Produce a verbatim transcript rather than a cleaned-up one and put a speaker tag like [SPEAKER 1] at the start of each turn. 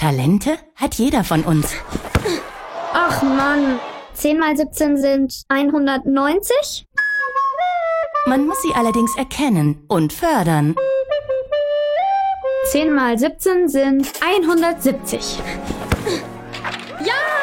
[SPEAKER 1] Talente hat jeder von uns.
[SPEAKER 2] Ach Mann, zehn mal siebzehn sind hundertneunzig?
[SPEAKER 1] Man muss sie allerdings erkennen und fördern.
[SPEAKER 2] zehn mal siebzehn sind hundertsiebzig.